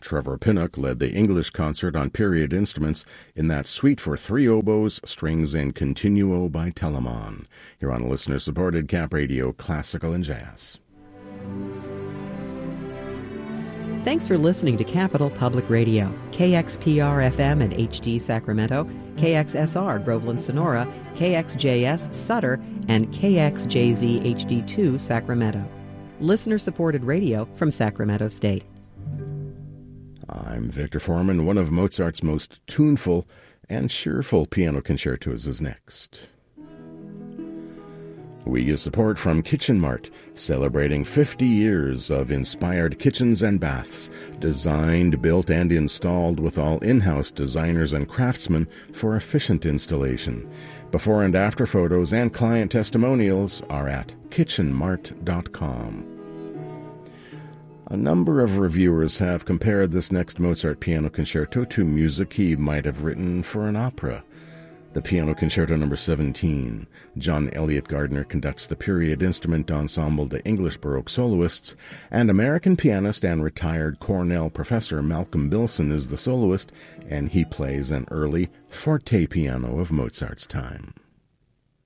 Trevor Pinnock led the English concert on period instruments in that suite for 3 oboes, strings, and continuo by Telemann. Here on listener-supported Cap Radio Classical and Jazz. Thanks for listening to Capital Public Radio, KXPR-FM and HD Sacramento, KXSR Groveland Sonora, KXJS Sutter, and KXJZ HD2 Sacramento. Listener-supported radio from Sacramento State. I'm Victor Foreman. One of Mozart's most tuneful and cheerful piano concertos is next. We get support from Kitchen Mart, celebrating 50 years of inspired kitchens and baths, designed, built, and installed with all in-house designers and craftsmen for efficient installation. Before and after photos and client testimonials are at kitchenmart.com. A number of reviewers have compared this next Mozart piano concerto to music he might have written for an opera. The Piano Concerto No. 17. John Elliott Gardner conducts the period instrument ensemble The English Baroque Soloists, and American pianist and retired Cornell professor Malcolm Bilson is the soloist, and he plays an early forte piano of Mozart's time.